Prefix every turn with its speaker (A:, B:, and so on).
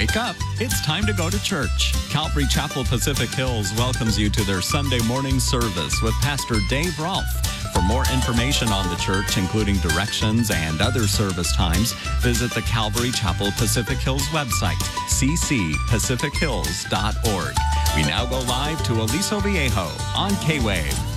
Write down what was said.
A: Wake up. It's time to go to church. Calvary Chapel Pacific Hills welcomes you to their Sunday morning service with Pastor Dave Rolfe. For more information on the church, including directions and other service times, visit the Calvary Chapel Pacific Hills website, ccpacifichills.org. We now go live to Aliso Viejo on K-Wave.